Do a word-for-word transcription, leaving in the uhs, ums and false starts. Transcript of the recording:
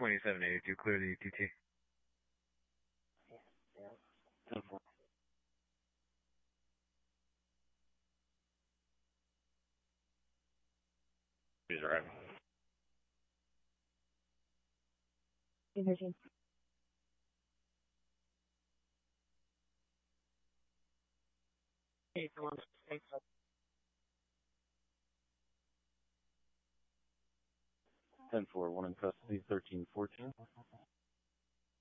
twenty-seven eighty-two, clear the E T T. ten four. He's right. thirteen. ten four, one in custody, thirteen fourteen.